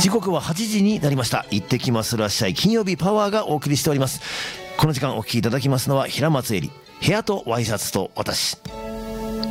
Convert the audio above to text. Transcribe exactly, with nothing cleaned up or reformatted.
時刻ははちじになりました。行ってきますらっしゃい。金曜日パワーがお送りしております。この時間お聞きいただきますのは平松絵里、部屋とワイシャツと私。